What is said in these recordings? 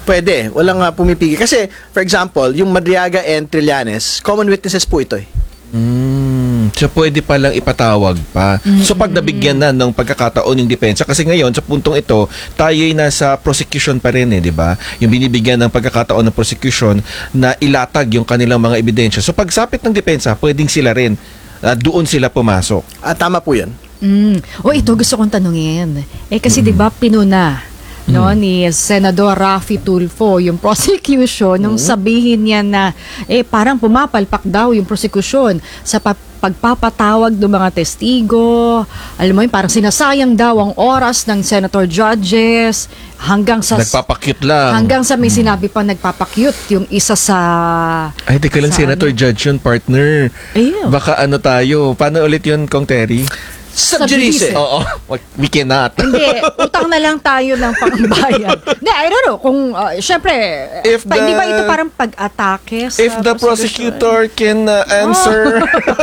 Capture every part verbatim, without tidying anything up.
Pwede, walang uh, pumipigil. Kasi, for example, yung Madriaga and Trillanes, common witnesses po ito eh. Mm, so pwede palang ipatawag pa. Mm-hmm. So pag nabigyan na ng pagkakataon yung depensa, kasi ngayon sa puntong ito, tayo ay nasa prosecution pa rin eh, di ba? Yung binibigyan ng pagkakataon ng prosecution na ilatag yung kanilang mga ebidensya. So pagsapit ng depensa, pwedeng sila rin, uh, doon sila pumasok. Ah, tama po yan. Mm. O ito gusto kong tanungin. Eh kasi mm-hmm. di ba pinuna no mm. ni Senador Raffy Tulfo yung prosecution nung mm. sabihin niya na eh parang pumapalpak daw yung prosecution sa pa- pagpapatawag ng mga testigo. Alam mo yun, parang sinasayang daw ang oras ng senator judges hanggang sa nagpapakyut lang. Hanggang sa may mm. sinabi pa nagpapakyut yung isa sa ay teka lang, senator ano? Judge yun, partner. Ayun. Baka ano tayo, paano ulit yun, Kong Terry? Subjudice. Oo, we cannot. Hindi, utang na lang tayo ng pangbayan. Hindi, I don't know, kung, uh, syempre, if pa, the, hindi ba ito parang pag-atake sa if the prosecutor can uh, answer.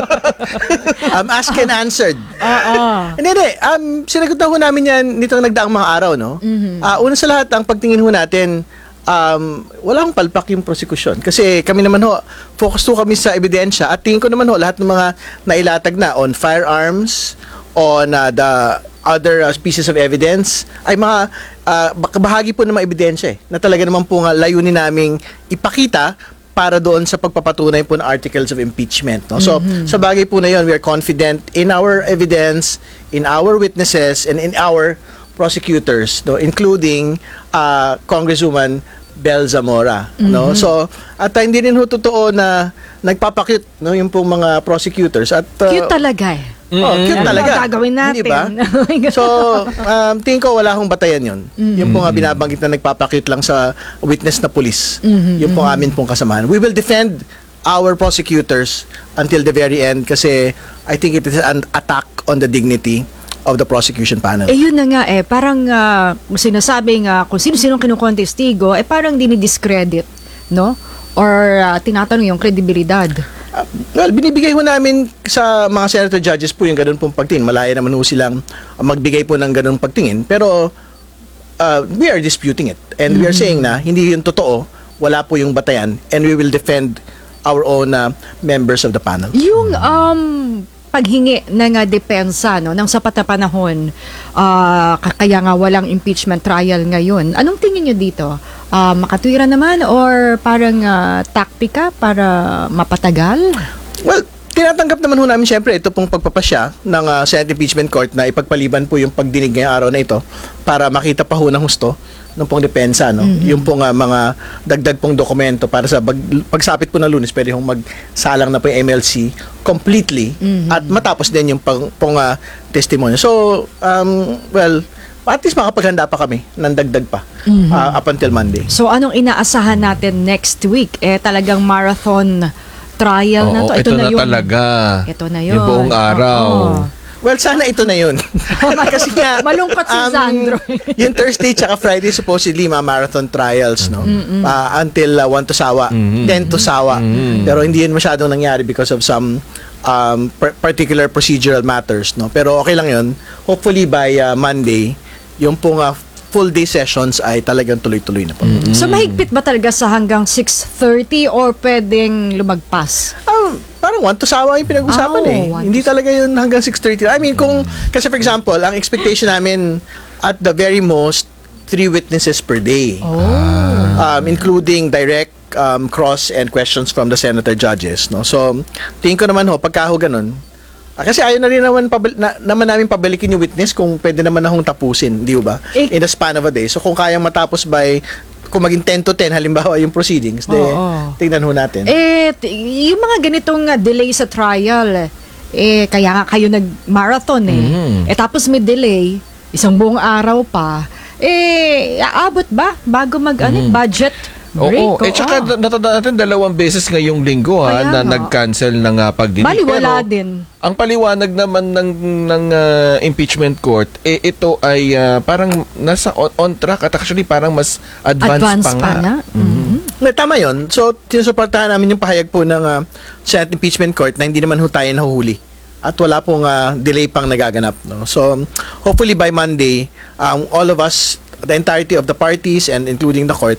Oh. um, ask and answered. Oo. Hindi, hindi. Um, sinagot na ho namin yan nitong nagdaang mga araw, no? Mm-hmm. Uh, una sa lahat, ang pagtingin ho natin, um, walang palpak yung prosecution. Kasi kami naman ho, focus ho kami sa ebidensya at tingin ko naman ho, lahat ng mga nailatag na on firearms, on uh, the other uh, pieces of evidence ay mga uh, bahagi po ng mga ebidensya eh, na talaga naman po nga layunin naming ipakita para doon sa pagpapatunay po ng articles of impeachment. No? So, mm-hmm. sa bagay po na yun, we are confident in our evidence, in our witnesses, and in our prosecutors, no? Including uh, Congresswoman Bel Zamora. Mm-hmm. No? So, at uh, hindi rin ho totoo na nagpapakit no, yung pong mga prosecutors. At, uh, cute talaga eh. Mm-hmm. Oh, cute talaga. Ano gagawin natin? Diba? So, um, tingin ko wala akong batayan yun. Mm-hmm. Yung po nga binabanggit na nagpapakit lang sa witness na police. Mm-hmm. Yung po amin pong kasamahan. We will defend our prosecutors until the very end kasi I think it is an attack on the dignity of the prosecution panel. Eh yun na nga eh, parang uh, sinasabi nga kung sino-sino kinukuha ng testigo, eh parang dinidiscredit, no? Or uh, tinatanong yung kredibilidad. Uh, well, binibigay ho namin sa mga senator judges po yung ganun pong pagtingin. Malaya naman ho silang magbigay po ng ganun pagtingin. Pero uh, we are disputing it. And mm-hmm. we are saying na hindi yun totoo, wala po yung batayan, and we will defend our own uh, members of the panel. Yung um, paghingi ng uh, depensa no, ng sapat na panahon, uh, kaya nga walang impeachment trial ngayon. Anong tingin nyo dito? Uh, makatwira naman or parang uh, taktika para mapatagal? Well, tinatanggap naman ho namin siyempre ito pong pagpapasya ng uh, Senate Impeachment Court na ipagpaliban po yung pagdinig ngayong araw na ito para makita pa ho ng husto ng pong depensa. No? Mm-hmm. Yung pong uh, mga dagdag pong dokumento para sa pag, pagsapit po ng Lunes, pwede hong magsalang na po yung M L C completely mm-hmm. at matapos din yung pang, pong uh, testimonya. So, um, well, at least makapaghanda pa kami ng dagdag pa mm-hmm. uh, up until Monday. So anong inaasahan natin next week? Eh talagang marathon trial Oo, na to. Ito, ito na, na yun. talaga. Ito na yun. Yung buong araw. Oo. Well, sana ito na yun. Kasi nga, malungkot si um, Sandro. yung Thursday tsaka Friday supposedly mga marathon trials, no? Mm-hmm. Uh, until uh, one to sawa, mm-hmm. then to sawa. Mm-hmm. Pero hindi yun masyadong nangyari because of some um, per- particular procedural matters, no? Pero okay lang yun. Hopefully by uh, Monday, yung pong uh, full day sessions ay talagang tuloy-tuloy na po. Mm-hmm. So mahigpit ba talaga sa hanggang six thirty or pwedeng lumagpas? Um, parang one to sawa yung pinag-usapan oh, eh. Hindi talaga yun hanggang six thirty. I mean, kung, kasi for example, ang expectation namin at the very most, three witnesses per day. Oh. Um, including direct, um, cross, and questions from the senator judges. No? So, tingin ko naman ho, pagka ho ganun, ah, kasi ayaw na rin naman, pabal- na, naman namin pabalikin yung witness kung pwede naman na hong tapusin, di ba? Eh, In the span of a day. So, kung kayang matapos by kung maging ten to ten halimbawa yung proceedings, de, oh, oh. tingnan ho natin. Eh, t- yung mga ganitong uh, delay sa trial, eh, kaya nga kayo nag-marathon eh. Mm. Eh, tapos may delay, isang buong araw pa, eh, aabot ba bago mag, mm. ano, budget break? Oo, eh, tsaka oh. natandaan natin dalawang beses ngayong linggo ha, Kaya na nga. nag-cancel ng uh, pagdinig. Bali, wala Pero, din. ang paliwanag naman ng, ng uh, impeachment court, eh, ito ay uh, parang nasa on, on track at actually parang mas advanced, Advance pa pa nga. na? Mm-hmm. Na, tama yun. So, sinusuportahan namin yung pahayag po ng uh, Senate Impeachment Court na hindi naman ho tayo nahuhuli. At wala pong uh, delay pang nagaganap. No? So, hopefully by Monday, um, all of us, the entirety of the parties and including the court,